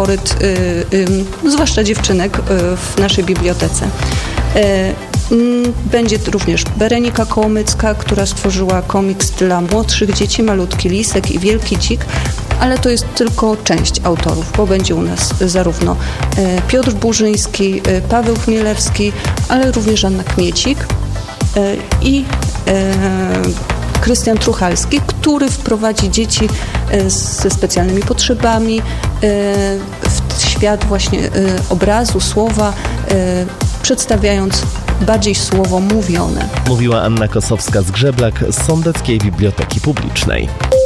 koloryt, zwłaszcza dziewczynek w naszej bibliotece. Będzie również Berenika Kołomycka, która stworzyła komiks dla młodszych dzieci, Malutki Lisek i Wielki Dzik, ale to jest tylko część autorów, bo będzie u nas zarówno Piotr Burzyński, Paweł Chmielewski, ale również Anna Kmiecik i Krystian Truchalski, który wprowadzi dzieci ze specjalnymi potrzebami w świat właśnie obrazu, słowa, przedstawiając bardziej słowo mówione. Mówiła Anna Kosowska-Zgrzeblak z Sądeckiej Biblioteki Publicznej.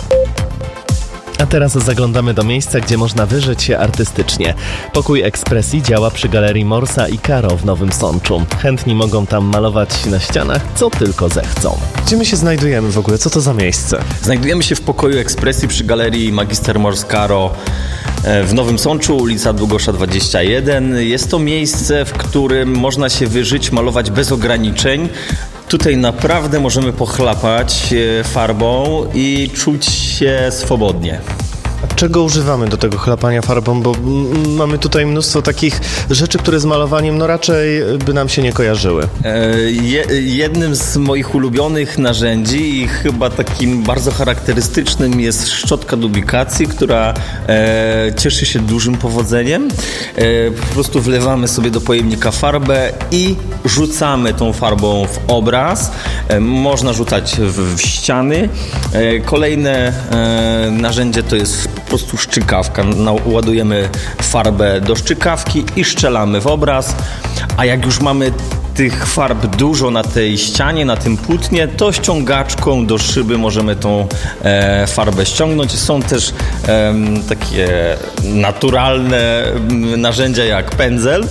A teraz zaglądamy do miejsca, gdzie można wyżyć się artystycznie. Pokój ekspresji działa przy Galerii Morsa i Karo w Nowym Sączu. Chętni mogą tam malować na ścianach, co tylko zechcą. Gdzie my się znajdujemy w ogóle? Co to za miejsce? Znajdujemy się w pokoju ekspresji przy Galerii Magister Mors Karo w Nowym Sączu, ulica Długosza 21. Jest to miejsce, w którym można się wyżyć, malować bez ograniczeń. Tutaj naprawdę możemy pochlapać farbą i czuć się swobodnie. Czego używamy do tego chlapania farbą? Bo mamy tutaj mnóstwo takich rzeczy, które z malowaniem raczej by nam się nie kojarzyły. Jednym z moich ulubionych narzędzi i chyba takim bardzo charakterystycznym jest szczotka do ubikacji, która cieszy się dużym powodzeniem. Po prostu wlewamy sobie do pojemnika farbę i rzucamy tą farbą w obraz. Można rzucać w ściany. Kolejne narzędzie to jest po prostu szczykawka. Ładujemy farbę do szczykawki i szczelamy w obraz, a jak już mamy tych farb dużo na tej ścianie, na tym płótnie, to ściągaczką do szyby możemy tą farbę ściągnąć. Są też takie naturalne narzędzia jak pędzel,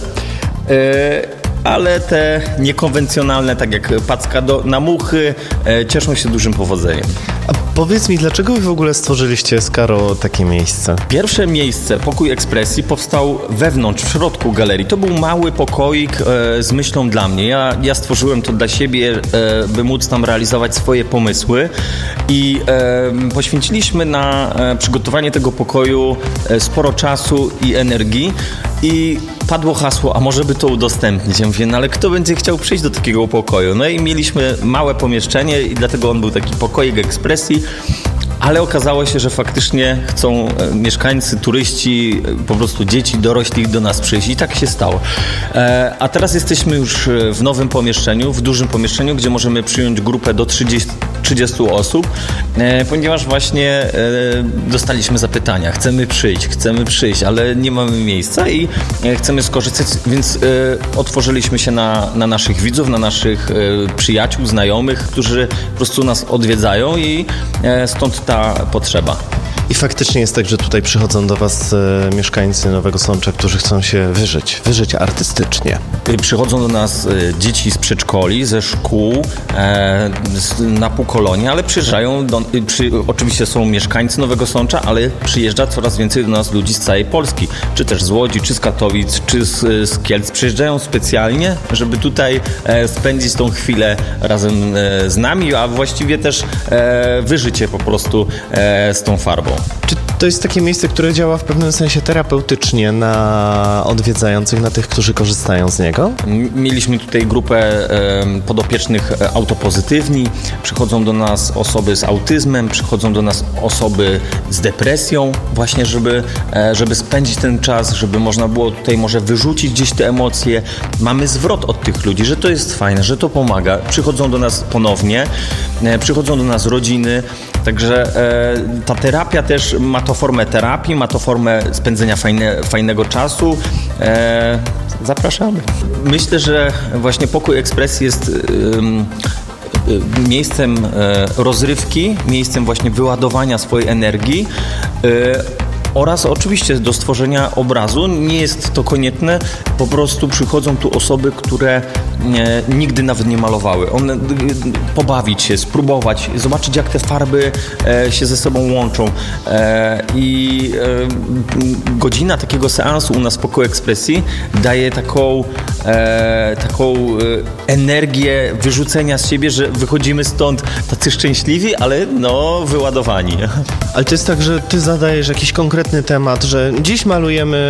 ale te niekonwencjonalne, tak jak packa na muchy, cieszą się dużym powodzeniem. A powiedz mi, dlaczego wy w ogóle stworzyliście z Karo takie miejsce? Pierwsze miejsce, pokój ekspresji, powstał wewnątrz, w środku galerii. To był mały pokoik z myślą dla mnie. Ja stworzyłem to dla siebie, by móc tam realizować swoje pomysły i poświęciliśmy na przygotowanie tego pokoju sporo czasu i energii i padło hasło, a może by to udostępnić. Ja mówię, no ale kto będzie chciał przyjść do takiego pokoju? No i mieliśmy małe pomieszczenie i dlatego on był taki pokoik ekspresji, ale okazało się, że faktycznie chcą mieszkańcy, turyści, po prostu dzieci, dorośli do nas przyjść i tak się stało. A teraz jesteśmy już w nowym pomieszczeniu, w dużym pomieszczeniu, gdzie możemy przyjąć grupę do 30 osób, ponieważ właśnie dostaliśmy zapytania, chcemy przyjść, ale nie mamy miejsca i chcemy skorzystać, więc otworzyliśmy się na naszych widzów, na naszych przyjaciół, znajomych, którzy po prostu nas odwiedzają i stąd ta potrzeba. I faktycznie jest tak, że tutaj przychodzą do was mieszkańcy Nowego Sącza, którzy chcą się wyżyć artystycznie. Przychodzą do nas dzieci z przedszkoli, ze szkół, na półkolonie, ale przyjeżdżają, oczywiście są mieszkańcy Nowego Sącza, ale przyjeżdża coraz więcej do nas ludzi z całej Polski, czy też z Łodzi, czy z Katowic, czy z Kielc. Przyjeżdżają specjalnie, żeby tutaj spędzić tą chwilę razem z nami, a właściwie też wyżycie po prostu z tą farbą. Czy to jest takie miejsce, które działa w pewnym sensie terapeutycznie na odwiedzających, na tych, którzy korzystają z niego? Mieliśmy tutaj grupę podopiecznych autopozytywni. Przychodzą do nas osoby z autyzmem, przychodzą do nas osoby z depresją, właśnie żeby spędzić ten czas, żeby można było tutaj może wyrzucić gdzieś te emocje. Mamy zwrot od tych ludzi, że to jest fajne, że to pomaga. Przychodzą do nas ponownie, przychodzą do nas rodziny, także ta terapia też ma to formę terapii, ma to formę spędzenia fajnego czasu. Zapraszamy. Myślę, że właśnie pokój ekspresji jest miejscem rozrywki, miejscem właśnie wyładowania swojej energii oraz oczywiście do stworzenia obrazu. Nie jest to konieczne, po prostu przychodzą tu osoby, które nigdy nawet nie malowały. One pobawić się, spróbować, zobaczyć jak te farby się ze sobą łączą. I godzina takiego seansu u nas w pokoju ekspresji daje taką energię wyrzucenia z siebie, że wychodzimy stąd tacy szczęśliwi, ale wyładowani. Ale to jest tak, że ty zadajesz jakiś konkretny temat, że dziś malujemy